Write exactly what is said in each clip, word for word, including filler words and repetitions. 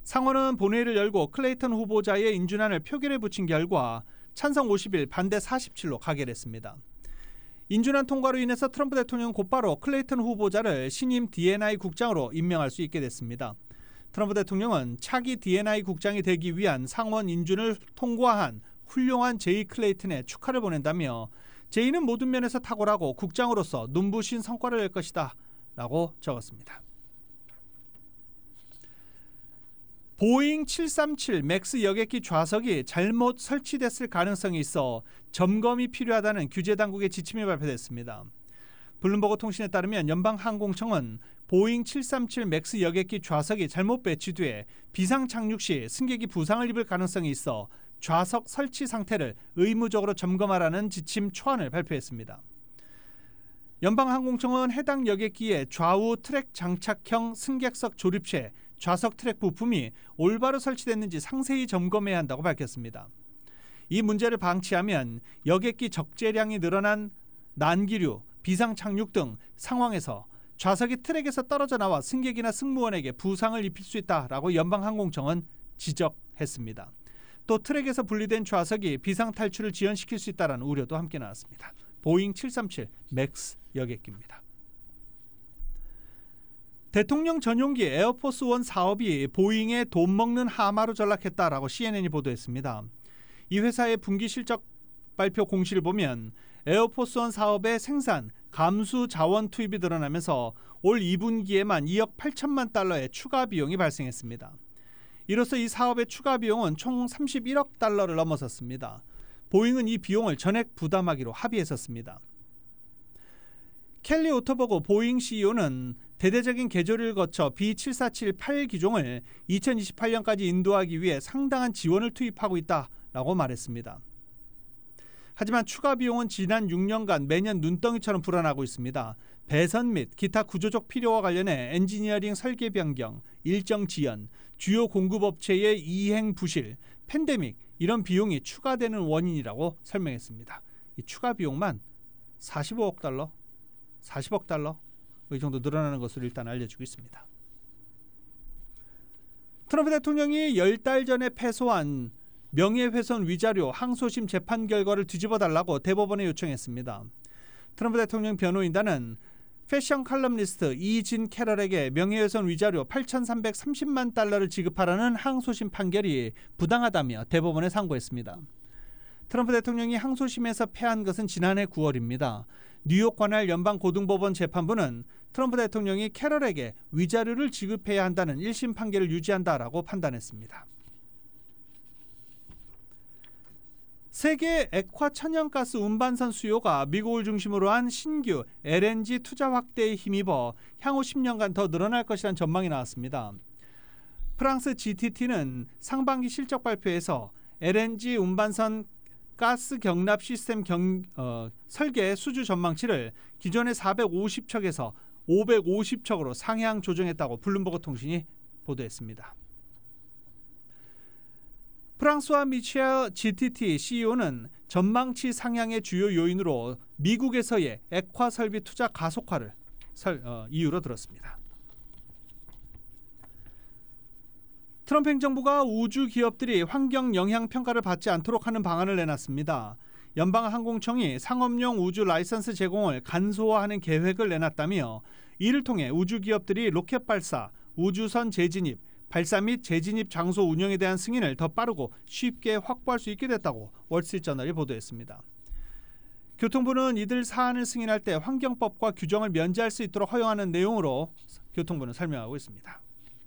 상원은 본회의를 열고 클레이턴 후보자의 인준안을 표결에 붙인 결과 찬성 오십 일, 반대 사십칠로 가결했습니다. 인준안 통과로 인해서 트럼프 대통령은 곧바로 클레이턴 후보자를 신임 디엔아이 국장으로 임명할 수 있게 됐습니다. 트럼프 대통령은 차기 디엔아이 국장이 되기 위한 상원 인준을 통과한 훌륭한 제이 클레이턴에 축하를 보낸다며 제이는 모든 면에서 탁월하고 국장으로서 눈부신 성과를 낼 것이다 라고 적었습니다. 보잉 칠삼칠 맥스 여객기 좌석이 잘못 설치됐을 가능성이 있어 점검이 필요하다는 규제당국의 지침이 발표됐습니다. 블룸버그 통신에 따르면 연방항공청은 보잉 칠삼칠 맥스 여객기 좌석이 잘못 배치돼 비상 착륙 시 승객이 부상을 입을 가능성이 있어 좌석 설치 상태를 의무적으로 점검하라는 지침 초안을 발표했습니다. 연방항공청은 해당 여객기의 좌우 트랙 장착형 승객석 조립체 좌석 트랙 부품이 올바로 설치됐는지 상세히 점검해야 한다고 밝혔습니다. 이 문제를 방치하면 여객기 적재량이 늘어난 난기류, 비상 착륙 등 상황에서 좌석이 트랙에서 떨어져 나와 승객이나 승무원에게 부상을 입힐 수 있다라고 연방항공청은 지적했습니다. 또 트랙에서 분리된 좌석이 비상 탈출을 지연시킬 수 있다는 우려도 함께 나왔습니다. 보잉 칠삼칠 맥스 여객기입니다. 대통령 전용기 에어포스 원 사업이 보잉의 돈 먹는 하마로 전락했다라고 씨엔엔이 보도했습니다. 이 회사의 분기 실적 발표 공시를 보면 에어포스 원 사업의 생산, 감수 자원 투입이 드러나면서 올 이 분기에만 이억 팔천만 달러의 추가 비용이 발생했습니다. 이로써 이 사업의 추가 비용은 총 삼십일억 달러를 넘어섰습니다. 보잉은 이 비용을 전액 부담하기로 합의했었습니다. 켈리 오토버그 보잉 씨이오는 대대적인 개조를 거쳐 비 칠사칠팔 기종을 이천이십팔 년까지 인도하기 위해 상당한 지원을 투입하고 있다라고 말했습니다. 하지만 추가 비용은 지난 육 년간 매년 눈덩이처럼 불어나고 있습니다. 배선 및 기타 구조적 필요와 관련해 엔지니어링 설계 변경, 일정 지연, 주요 공급업체의 이행 부실, 팬데믹 이런 비용이 추가되는 원인이라고 설명했습니다. 이 추가 비용만 사십오억 달러, 사십억 달러 이 정도 늘어나는 것으로 일단 알려지고 있습니다. 트럼프 대통령이 열 달 전에 패소한 명예훼손 위자료 항소심 재판 결과를 뒤집어달라고 대법원에 요청했습니다. 트럼프 대통령 변호인단은 패션 칼럼니스트 이진 캐럴에게 명예훼손 위자료 팔천삼백삼십만 달러를 지급하라는 항소심 판결이 부당하다며 대법원에 상고했습니다. 트럼프 대통령이 항소심에서 패한 것은 지난해 구월입니다. 뉴욕 관할 연방고등법원 재판부는 트럼프 대통령이 캐럴에게 위자료를 지급해야 한다는 일 심 판결을 유지한다라고 판단했습니다. 세계 액화 천연가스 운반선 수요가 미국을 중심으로 한 신규 엘엔지 투자 확대에 힘입어 향후 십 년간 더 늘어날 것이라는 전망이 나왔습니다. 프랑스 지티티는 상반기 실적 발표에서 엘엔지 운반선 가스 경납 시스템 경, 어, 설계 수주 전망치를 기존의 사백오십 척에서 오백오십 척으로 상향 조정했다고 블룸버그 통신이 보도했습니다. 프랑스와 미셸 지티티 씨이오는 전망치 상향의 주요 요인으로 미국에서의 액화 설비 투자 가속화를 설, 어, 이유로 들었습니다. 트럼프 행정부가 우주 기업들이 환경 영향 평가를 받지 않도록 하는 방안을 내놨습니다. 연방항공청이 상업용 우주 라이선스 제공을 간소화하는 계획을 내놨다며 이를 통해 우주 기업들이 로켓 발사, 우주선 재진입, 발사 및 재진입 장소 운영에 대한 승인을 더 빠르고 쉽게 확보할 수 있게 됐다고 월스트리트저널이 보도했습니다. 교통부는 이들 사안을 승인할 때 환경법과 규정을 면제할 수 있도록 허용하는 내용으로 교통부는 설명하고 있습니다.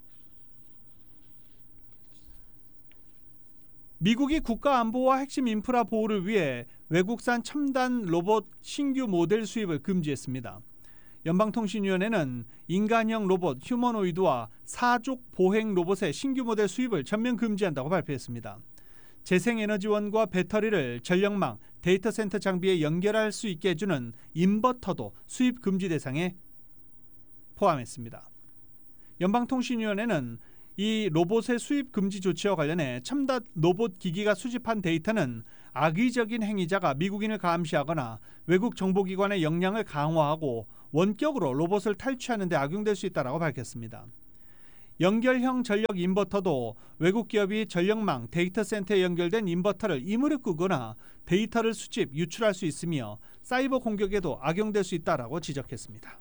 미국이 국가 안보와 핵심 인프라 보호를 위해 외국산 첨단 로봇 신규 모델 수입을 금지했습니다. 연방통신위원회는 인간형 로봇 휴머노이드와 사족 보행 로봇의 신규 모델 수입을 전면 금지한다고 발표했습니다. 재생에너지원과 배터리를 전력망, 데이터 센터 장비에 연결할 수 있게 해주는 인버터도 수입 금지 대상에 포함했습니다. 연방통신위원회는 이 로봇의 수입 금지 조치와 관련해 첨단 로봇 기기가 수집한 데이터는 악의적인 행위자가 미국인을 감시하거나 외국 정보기관의 역량을 강화하고 원격으로 로봇을 탈취하는 데 악용될 수 있다고 밝혔습니다. 연결형 전력 인버터도 외국 기업이 전력망, 데이터 센터에 연결된 인버터를 임의로 끄거나 데이터를 수집, 유출할 수 있으며 사이버 공격에도 악용될 수 있다라고 지적했습니다.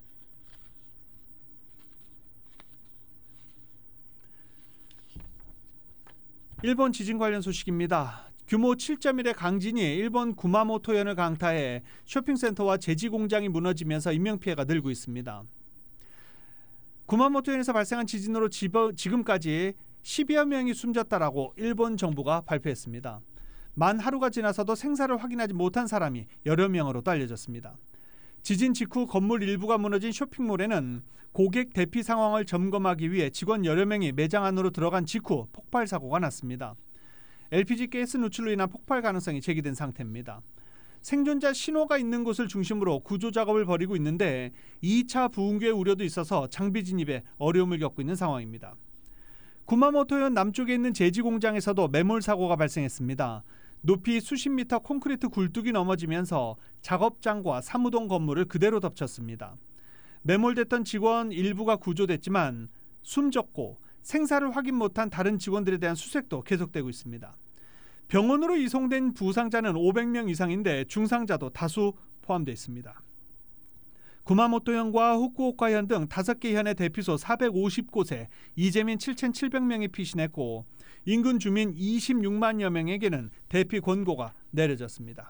일본 지진 관련 소식입니다. 규모 칠 점 일의 강진이 일본 구마모토현을 강타해 쇼핑센터와 제지 공장이 무너지면서 인명피해가 늘고 있습니다. 구마모토현에서 발생한 지진으로 지금까지 십여 명이 숨졌다라고 일본 정부가 발표했습니다. 만 하루가 지나서도 생사를 확인하지 못한 사람이 여러 명으로 또 알려졌습니다. 지진 직후 건물 일부가 무너진 쇼핑몰에는 고객 대피 상황을 점검하기 위해 직원 여러 명이 매장 안으로 들어간 직후 폭발 사고가 났습니다. 엘피지 가스 누출로 인한 폭발 가능성이 제기된 상태입니다. 생존자 신호가 있는 곳을 중심으로 구조 작업을 벌이고 있는데 이 차 부흥교의 우려도 있어서 장비 진입에 어려움을 겪고 있는 상황입니다. 구마모토현 남쪽에 있는 제지 공장에서도 매몰 사고가 발생했습니다. 높이 수십 미터 콘크리트 굴뚝이 넘어지면서 작업장과 사무동 건물을 그대로 덮쳤습니다. 매몰됐던 직원 일부가 구조됐지만 숨졌고 생사를 확인 못한 다른 직원들에 대한 수색도 계속되고 있습니다. 병원으로 이송된 부상자는 오백 명 이상인데 중상자도 다수 포함되어 있습니다. 구마모토현과 후쿠오카현 등 다섯 개 현의 대피소 사백오십 곳에 이재민 칠천칠백 명이 피신했고 인근 주민 이십육만여 명에게는 대피 권고가 내려졌습니다.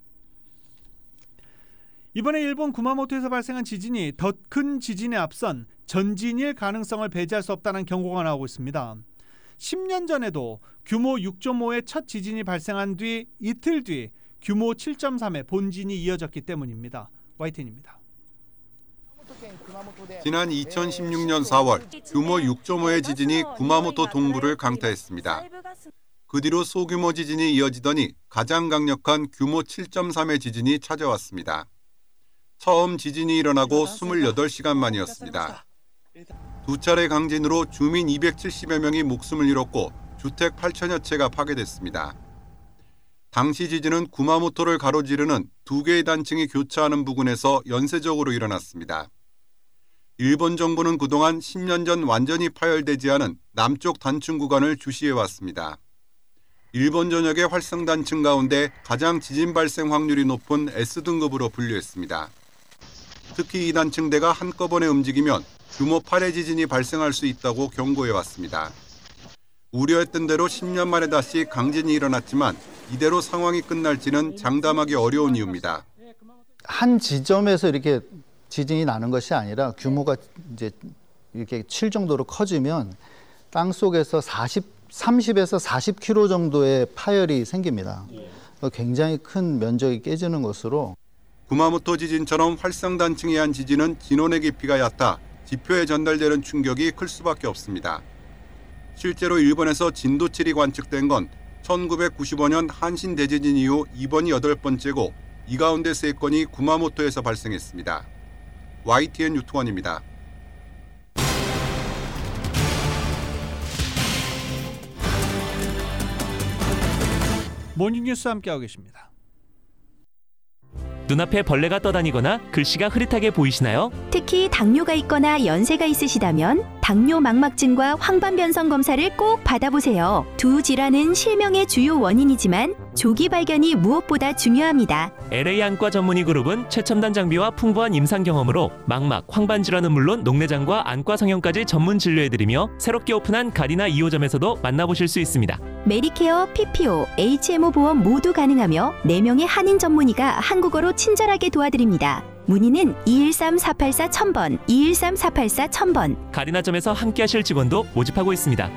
이번에 일본 구마모토에서 발생한 지진이 더 큰 지진에 앞선 전진일 가능성을 배제할 수 없다는 경고가 나오고 있습니다. 십 년 전에도 규모 육 점 오의 첫 지진이 발생한 뒤 이틀 뒤 규모 칠 점 삼의 본진이 이어졌기 때문입니다. 와이티엔입니다. 지난 이천십육 년 사월 규모 육 점 오의 지진이 구마모토 동부를 강타했습니다. 그 뒤로 소규모 지진이 이어지더니 가장 강력한 규모 칠 점 삼의 지진이 찾아왔습니다. 처음 지진이 일어나고 이십팔 시간 만이었습니다. 두 차례 강진으로 주민 이백칠십여 명이 목숨을 잃었고 주택 팔천여 채가 파괴됐습니다. 당시 지진은 구마모토를 가로지르는 두 개의 단층이 교차하는 부근에서 연쇄적으로 일어났습니다. 일본 정부는 그동안 십 년 전 완전히 파열되지 않은 남쪽 단층 구간을 주시해왔습니다. 일본 전역의 활성 단층 가운데 가장 지진 발생 확률이 높은 S등급으로 분류했습니다. 특히 이 단층대가 한꺼번에 움직이면 규모 팔의 지진이 발생할 수 있다고 경고해왔습니다. 우려했던 대로 십 년 만에 다시 강진이 일어났지만 이대로 상황이 끝날지는 장담하기 어려운 이유입니다. 한 지점에서 이렇게 지진이 나는 것이 아니라 규모가 이제 이렇게 칠 정도로 커지면 땅 속에서 사십, 삼십에서 사십 킬로미터 정도의 파열이 생깁니다. 굉장히 큰 면적이 깨지는 것으로. 구마모토 지진처럼 활성단층에 의한 지진은 진원의 깊이가 얕아 지표에 전달되는 충격이 클 수밖에 없습니다. 실제로 일본에서 진도 칠이 관측된 건 천구백구십오 년 한신 대지진 이후 이번이 여덟 번째고 이 가운데 세 건이 구마모토에서 발생했습니다. 와이티엔 유튜원입니다. 모닝뉴스 함께하고 계십니다. 눈앞에 벌레가 떠다니거나 글씨가 흐릿하게 보이시나요? 특히 당뇨가 있거나 연세가 있으시다면 당뇨 망막증과 황반변성 검사를 꼭 받아보세요. 두 질환은 실명의 주요 원인이지만 조기 발견이 무엇보다 중요합니다. 엘에이 안과 전문의 그룹은 최첨단 장비와 풍부한 임상 경험으로 망막, 황반 질환은 물론 녹내장과 안과 성형까지 전문 진료해드리며 새롭게 오픈한 가디나 이 호점에서도 만나보실 수 있습니다. 메디케어, 피피오, 에이치엠오 보험 모두 가능하며 네 명의 한인 전문의가 한국어로 친절하게 도와드립니다. 문의는 이일삼 사팔사 천 번, 이일삼 사팔사 천 번. 가디나점에서 함께하실 직원도 모집하고 있습니다.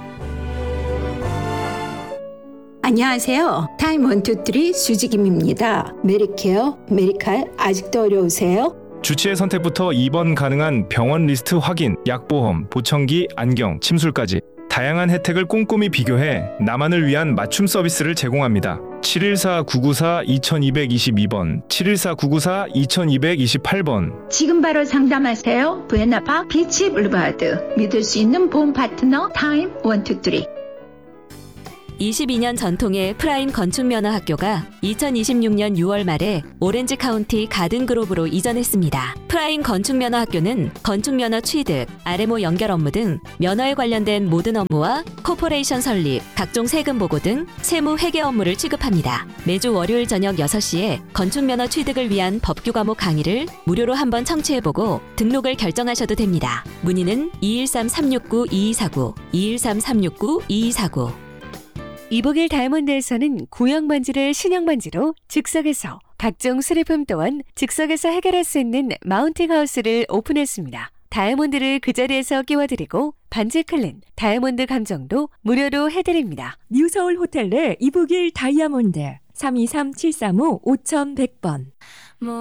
안녕하세요. 타임 원투쓰리 수지김입니다. 메디케어, 메디칼 아직도 어려우세요? 주치의 선택부터 입원 가능한 병원 리스트 확인, 약보험, 보청기, 안경, 침술까지 다양한 혜택을 꼼꼼히 비교해 나만을 위한 맞춤 서비스를 제공합니다. 칠일사 구구사 이이이이 번, 칠일사 구구사 이이이팔 번. 지금 바로 상담하세요. 부에나파 비치 블루바드. 믿을 수 있는 보험 파트너 타임 원투쓰리. 이십이 년 전통의 프라임 건축면허학교가 이천이십육 년 유월 말에 오렌지 카운티 가든그로브로 이전했습니다. 프라임 건축면허학교는 건축면허 취득, 알엠오 연결 업무 등 면허에 관련된 모든 업무와 코퍼레이션 설립, 각종 세금 보고 등 세무 회계 업무를 취급합니다. 매주 월요일 저녁 여섯 시에 건축면허 취득을 위한 법규 과목 강의를 무료로 한번 청취해보고 등록을 결정하셔도 됩니다. 문의는 이일삼 삼육구 이이사구, 이일삼 삼육구 이이사구. 이복일 다이아몬드에서는 구형 반지를 신형 반지로 즉석에서, 각종 수리품 또한 즉석에서 해결할 수 있는 마운팅 하우스를 오픈했습니다. 다이아몬드를 그 자리에서 끼워드리고 반지 클린, 다이아몬드 감정도 무료로 해드립니다. 뉴서울 호텔 내 이복일 다이아몬드 삼이삼 칠삼오 오천백 번.